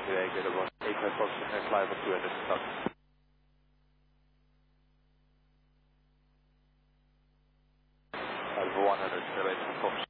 2 good about Eco Fox and fly over 200 stock. Over 100 kilometers Fox.